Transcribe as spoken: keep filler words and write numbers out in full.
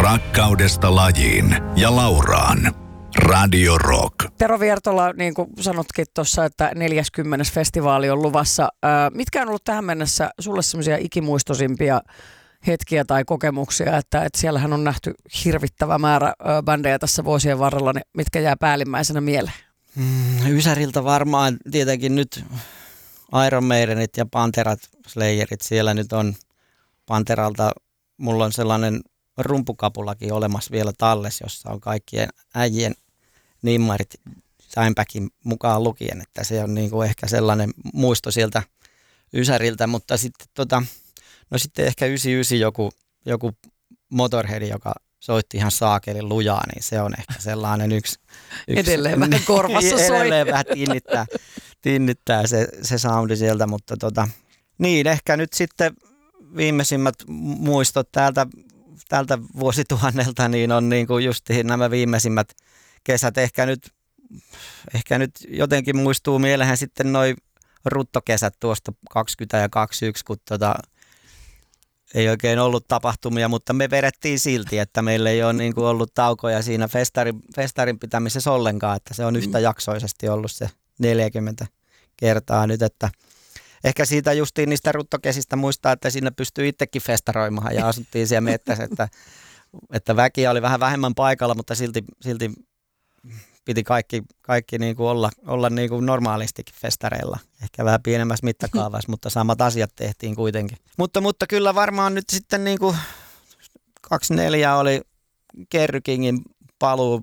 Rakkaudesta lajiin ja Lauraan. Radio Rock. Tero Viertola, niin kuin sanotkin tuossa, että neljäskymmenes festivaali on luvassa. Ää, mitkä on ollut tähän mennessä sulle semmoisia ikimuistosimpia hetkiä tai kokemuksia, että, että siellähän on nähty hirvittävä määrä ää, bändejä tässä vuosien varrella, niin mitkä jää päällimmäisenä mieleen? Mm, Ysäriltä varmaan tietenkin nyt Iron Maidenit ja Panterat, Slayerit, siellä nyt on Panteralta, mulla on sellainen rumpukapulakin olemassa vielä talles, jossa on kaikkien äijien nimmarit Dimebagin mukaan lukien, että se on niinku ehkä sellainen muisto sieltä Ysäriltä, mutta sitten tota, no sitten ehkä yhdeksänkymmentäyhdeksän joku, joku Motorhead, joka soitti ihan saakelin lujaa, niin se on ehkä sellainen yksi. yksi edelleen vähän korvassa soi. Edelleen vähän tinnittää, tinnittää se, se soundi sieltä, mutta tota, niin ehkä nyt sitten viimeisimmät muistot täältä, tältä vuosituhannelta niin on niin kuin justiin nämä viimeisimmät kesät. Ehkä nyt, ehkä nyt jotenkin muistuu mieleen sitten noi ruttokesät tuosta kaksikymmentä ja kaksikymmentäyksi, kun tota, ei oikein ollut tapahtumia, mutta me vedettiin silti, että meillä ei ole niin kuin ollut taukoja siinä festarin, festarin pitämisessä ollenkaan, että se on yhtäjaksoisesti ollut se neljäkymmentä kertaa nyt, että ehkä siitä justiin niistä ruttokesistä muistaa, että siinä pystyy itsekin festaroimaan ja asuttiin siellä mettässä, että, että väkiä oli vähän vähemmän paikalla, mutta silti, silti piti kaikki, kaikki niin kuin olla, olla niin kuin normaalistikin festareilla. Ehkä vähän pienemmässä mittakaavassa, mutta samat asiat tehtiin kuitenkin. Mutta, mutta kyllä varmaan nyt sitten niin kuin kaksikymmentäneljä oli Kerry Kingin paluu